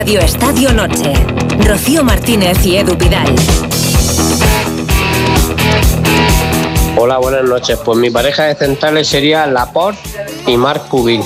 Radio Estadio Noche. Rocío Martínez y Edu Pidal. Hola, buenas noches. Pues mi pareja de centrales sería Laporte y Marc Pubil.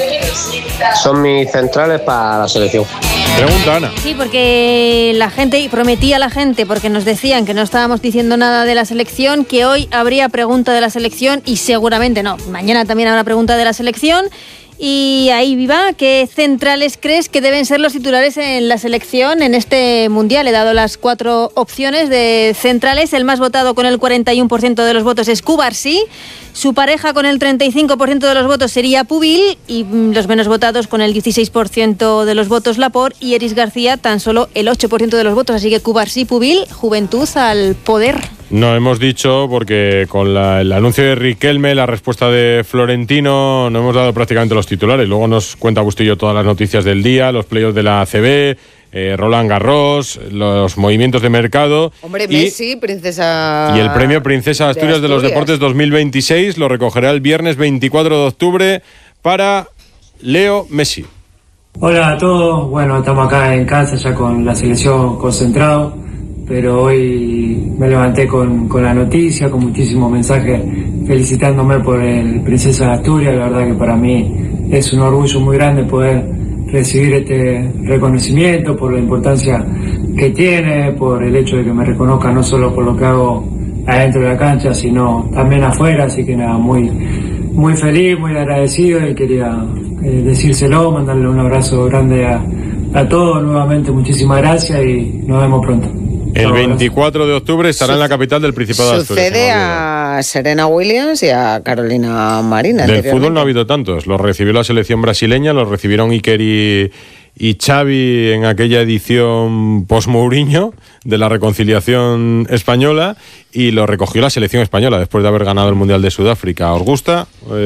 Son mis centrales para la selección. Pregunta, Ana. Sí, porque la gente prometía a la gente, porque nos decían que no estábamos diciendo nada de la selección, que hoy habría pregunta de la selección y seguramente no. Mañana también habrá pregunta de la selección. Y ahí, Viva, ¿qué centrales crees que deben ser los titulares en la selección en este Mundial? He dado las 4 opciones de centrales. El más votado con el 41% de los votos es Cubarsí. Su pareja con el 35% de los votos sería Pubil. Y los menos votados con el 16% de los votos Laporte. Y Eris García tan solo el 8% de los votos. Así que Cubarsí, Pubil, juventud al poder. No hemos dicho, porque con el anuncio de Riquelme, la respuesta de Florentino, no hemos dado prácticamente los titulares. Luego nos cuenta Bustillo todas las noticias del día, los playoffs de la ACB, Roland Garros, los movimientos de mercado. Hombre, Messi, princesa... Y el premio Princesa de Asturias de los Deportes 2026 lo recogerá el viernes 24 de octubre para Leo Messi. Hola a todos, bueno, estamos acá en casa ya con la selección concentrado, pero hoy me levanté con la noticia, con muchísimos mensajes felicitándome por el Princesa de Asturias. La verdad que para mí es un orgullo muy grande poder recibir este reconocimiento, por la importancia que tiene, por el hecho de que me reconozca no solo por lo que hago adentro de la cancha, sino también afuera. Así que nada, muy feliz, muy agradecido, y quería decírselo, mandarle un abrazo grande a todos. Nuevamente muchísimas gracias y nos vemos pronto. El 24 de octubre estará en la capital del Principado de Asturias. Sucede a Serena Williams y a Carolina Marín. Del fútbol no ha habido tantos. Los recibió la selección brasileña, los recibieron Iker y Xavi en aquella edición post-Mourinho de la reconciliación española, y lo recogió la selección española después de haber ganado el Mundial de Sudáfrica. ¿Os gusta?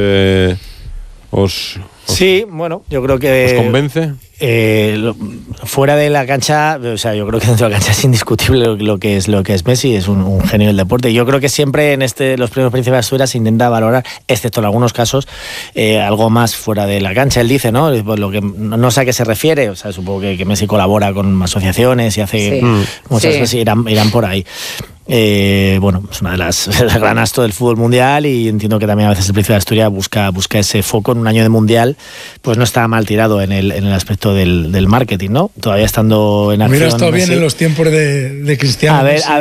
Sí, bueno, yo creo que... ¿Os convence? Fuera de la cancha, o sea, yo creo que dentro de la cancha es indiscutible lo que es Messi, es un genio del deporte. Yo creo que siempre en los premios Príncipe de Asturias se intenta valorar, excepto en algunos casos, algo más fuera de la cancha. Él dice, ¿no? Pues lo que no sé a qué se refiere, o sea, supongo que Messi colabora con asociaciones y hace muchas cosas, irán por ahí. Bueno, es una de las el gran astro del fútbol mundial, y entiendo que también a veces el Príncipe de Asturias busca ese foco en un año de mundial. Pues no está mal tirado en el aspecto del marketing, ¿no? Todavía estando en acción. Hubiera estado bien en los tiempos de Cristiano.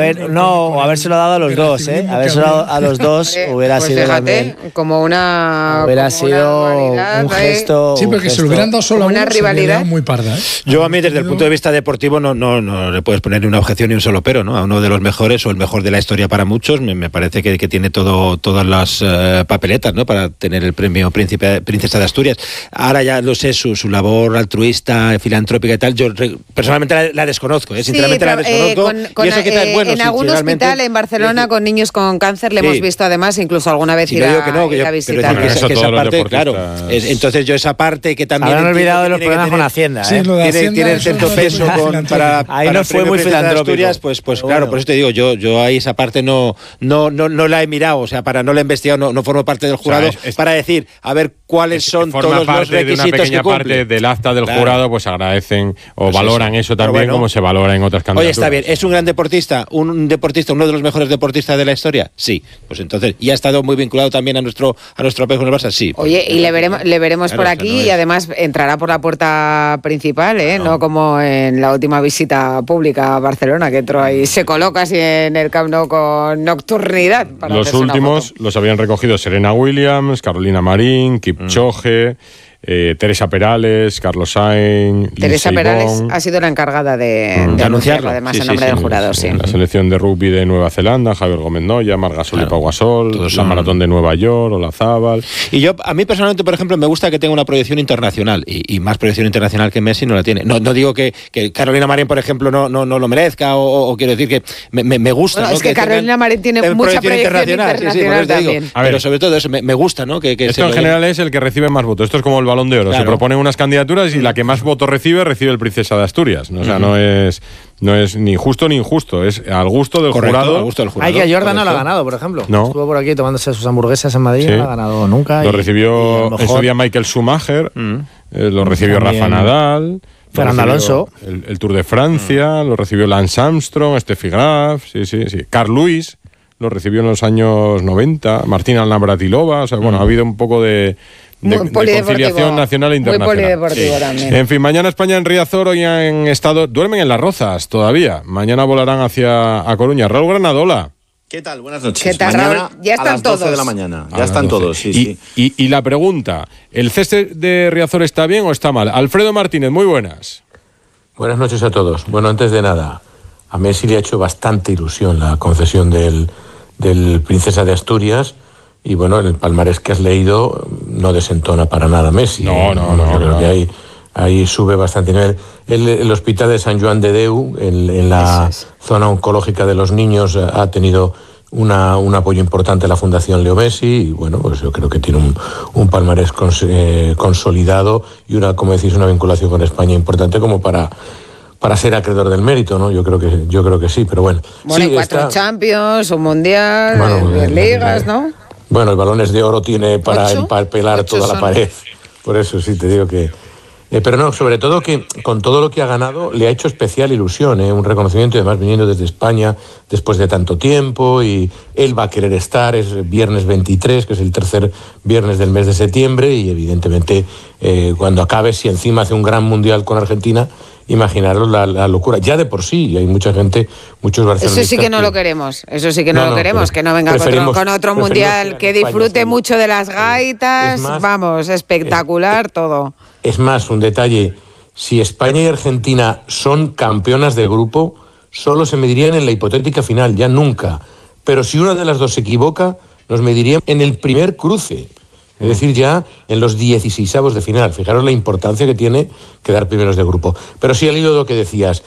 Habérselo dado a los dos, habérselo dado a los dos hubiera pues sido fíjate, también, como una... hubiera sido un gesto. Sí, porque se lo hubieran dado solo a una uno, rivalidad muy parda, ¿eh? Yo, a mí, desde el punto de vista deportivo, no le puedes poner ni una objeción ni un solo pero, ¿no? A uno de los mejores, o el mejor de la historia para muchos, me parece que tiene todas las papeletas, ¿no? Para tener el premio Princesa de Asturias. Ahora ya lo sé, su labor altruista, filantrópica y tal, yo personalmente la desconozco, sinceramente la desconozco. Y eso quizás, bueno, en algún hospital en Barcelona con niños con cáncer le hemos visto, además, incluso alguna vez ir a visitar. Pero esa parte, claro. Entonces yo esa parte que también... Habrán olvidado de los problemas con Hacienda. Sí, lo de Hacienda, tiene cierto peso para ahí no fue muy filantrópico. Asturias, pues claro, por eso te digo, yo ahí esa parte no la he mirado, o sea, no la he investigado, no formo parte del jurado, para decir, a ver cuáles son todos los requisitos que cumple. Forma parte de una pequeña parte del acta del jurado, pues agradecen o valoran eso también, como se valora en otras candidaturas. Oye, está bien, ¿es un gran deportista, uno de los mejores deportistas de la historia? Sí, pues entonces, ¿y ha estado muy vinculado también a nuestro país con el Barça? Sí. Oye, y le veremos por aquí, y además entrará por la puerta principal, no como en la última visita pública a Barcelona, que entró ahí, se coloca así en el Camp Nou con nocturnidad. Los últimos los habían recogido Serena Williams, Carolina Marín, Kipchoge, Teresa Perales, Carlos Sainz, Teresa Perales ha sido la encargada de anunciarlo, además, en nombre del jurado. La selección de rugby de Nueva Zelanda, Javier Gómez Noya, Marc Gasol y Pau Gasol, la maratón de Nueva York, Olazábal. Y a mí personalmente, por ejemplo, me gusta que tenga una proyección internacional, y más proyección internacional que Messi no la tiene. No digo que Carolina Marín, por ejemplo, no lo merezca, o quiero decir que me gusta. Bueno, es que Carolina Marín tiene mucha proyección internacional también. Pero sobre todo eso, me gusta, ¿no? Esto en general es el que recibe más votos. Esto es como el Balón de Oro. Claro. Se proponen unas candidaturas y la que más votos recibe el Princesa de Asturias. O sea, no es ni justo ni injusto, es al gusto del jurado. Al gusto del jurado. Hay que Jordan no lo ha ganado, por ejemplo. No. Estuvo por aquí tomándose sus hamburguesas en Madrid, no lo ha ganado nunca. Lo recibió en su día Michael Schumacher, lo recibió también Rafa Nadal. Fernando Alonso. El Tour de Francia, lo recibió Lance Armstrong, Steffi Graf, sí. Carl Lewis lo recibió en los años 90, Martina Navratilova, o sea, bueno, ha habido un poco de conciliación nacional e internacional. Muy polideportivo también. En fin, mañana España en Riazor, hoy han estado, duermen en Las Rozas todavía, mañana volarán hacia a Coruña. Raúl Granadola. ¿Qué tal? Buenas noches. ¿Qué tal, mañana Raúl? Ya están a las 12 todos. de la mañana. Ya están todos, sí. Y la pregunta, ¿el césped de Riazor está bien o está mal? Alfredo Martínez, muy buenas. Buenas noches a todos. Bueno, antes de nada, a Messi le ha hecho bastante ilusión la concesión del Princesa de Asturias y bueno, en el palmarés que has leído no desentona para nada Messi. No. Yo creo que ahí sube bastante nivel. El hospital de Sant Joan de Déu, en la zona oncológica de los niños, ha tenido un apoyo importante de la Fundación Leo Messi y bueno, pues yo creo que tiene un palmarés consolidado y como decís, una vinculación con España importante como para ser acreedor del mérito, ¿no? Yo creo que sí, pero bueno. Bueno, sí, 4 Champions, un Mundial, 10 ligas, ¿no? Bueno, el Balones de Oro tiene para empapelar toda la pared. Por eso sí te digo que... pero no, sobre todo que con todo lo que ha ganado le ha hecho especial ilusión, un reconocimiento, y además viniendo desde España después de tanto tiempo, y él va a querer estar, es viernes 23, que es el tercer viernes del mes de septiembre, y evidentemente cuando acabe, si encima hace un gran mundial con Argentina, imaginaros la locura. Ya de por sí, hay mucha gente, muchos barcelonistas... Eso sí que no lo queremos, que no venga con otro mundial, que disfrute España, mucho de las gaitas, vamos, espectacular todo. Es más, un detalle, si España y Argentina son campeonas de grupo, solo se medirían en la hipotética final, ya nunca. Pero si una de las dos se equivoca, nos medirían en el primer cruce. Es decir, ya en los 16avos de final. Fijaros la importancia que tiene quedar primeros de grupo. Pero sí, al hilo de lo que decías,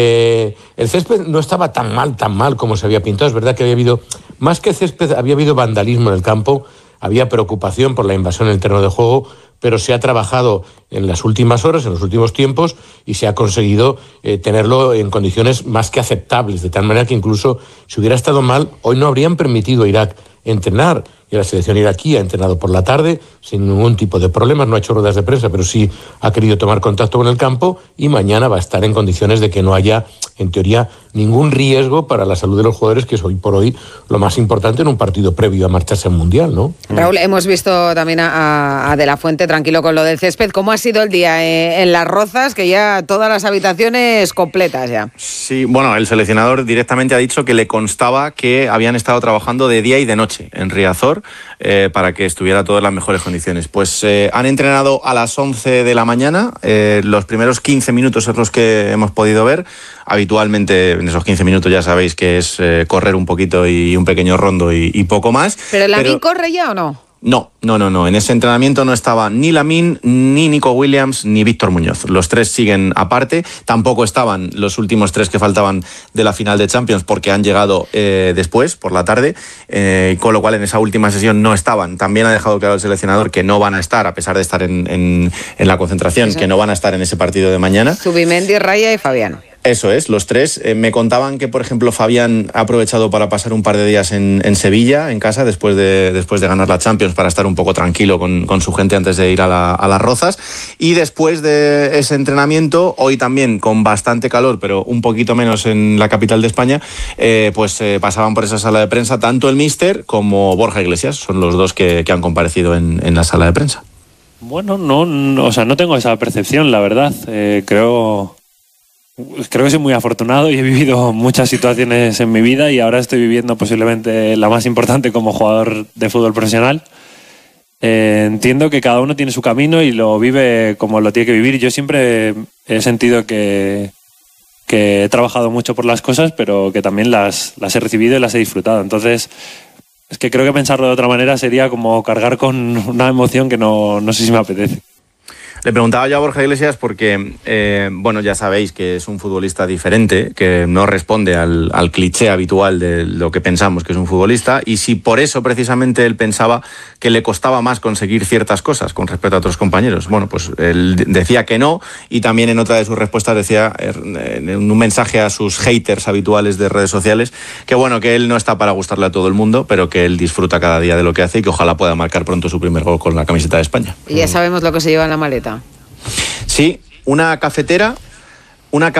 el césped no estaba tan mal como se había pintado. Es verdad que había habido, más que césped, había habido vandalismo en el campo, había preocupación por la invasión en el terreno de juego, pero se ha trabajado en las últimas horas, en los últimos tiempos, y se ha conseguido tenerlo en condiciones más que aceptables, de tal manera que incluso si hubiera estado mal, hoy no habrían permitido a Irak entrenar, y la selección iraquí ha entrenado por la tarde sin ningún tipo de problemas, no ha hecho ruedas de prensa, pero sí ha querido tomar contacto con el campo, y mañana va a estar en condiciones de que no haya, en teoría, ningún riesgo para la salud de los jugadores, que es hoy por hoy lo más importante en un partido previo a marcharse al Mundial, ¿no? Raúl, hemos visto también a De la Fuente tranquilo con lo del césped. ¿Cómo ha sido el día en Las Rozas, que ya todas las habitaciones completas ya? Sí, bueno, el seleccionador directamente ha dicho que le constaba que habían estado trabajando de día y de noche en Riazor para que estuviera todo en las mejores condiciones. Pues han entrenado a las 11 de la mañana, los primeros 15 minutos es los que hemos podido ver. Habitualmente en esos 15 minutos ya sabéis que es correr un poquito y un pequeño rondo y poco más. ¿Pero Lamine corre ya o no? No. En ese entrenamiento no estaba ni Lamine, ni Nico Williams, ni Víctor Muñoz. Los tres siguen aparte. Tampoco estaban los últimos 3 que faltaban de la final de Champions, porque han llegado después, por la tarde, con lo cual en esa última sesión no estaban. También ha dejado claro el seleccionador que no van a estar, a pesar de estar en la concentración, que no van a estar en ese partido de mañana. Zubimendi, Raya y Fabián. Eso es, los tres. Me contaban que, por ejemplo, Fabián ha aprovechado para pasar un par de días en Sevilla, en casa, después de ganar la Champions, para estar un poco tranquilo con su gente antes de ir a Las Rozas. Y después de ese entrenamiento, hoy también con bastante calor, pero un poquito menos en la capital de España, pasaban por esa sala de prensa tanto el míster como Borja Iglesias. Son los dos que han comparecido en la sala de prensa. Bueno, no tengo esa percepción, la verdad. Creo que soy muy afortunado y he vivido muchas situaciones en mi vida, y ahora estoy viviendo posiblemente la más importante como jugador de fútbol profesional. Entiendo que cada uno tiene su camino y lo vive como lo tiene que vivir. Yo siempre he sentido que he trabajado mucho por las cosas, pero que también las he recibido y las he disfrutado. Entonces, es que creo que pensarlo de otra manera sería como cargar con una emoción que no sé si me apetece. Le preguntaba yo a Borja Iglesias porque, ya sabéis que es un futbolista diferente, que no responde al cliché habitual de lo que pensamos que es un futbolista, y si por eso precisamente él pensaba que le costaba más conseguir ciertas cosas con respecto a otros compañeros. Bueno, pues él decía que no, y también en otra de sus respuestas decía, en un mensaje a sus haters habituales de redes sociales, que él no está para gustarle a todo el mundo, pero que él disfruta cada día de lo que hace y que ojalá pueda marcar pronto su primer gol con la camiseta de España. Y ya sabemos lo que se lleva en la maleta. Sí, una cafetera, una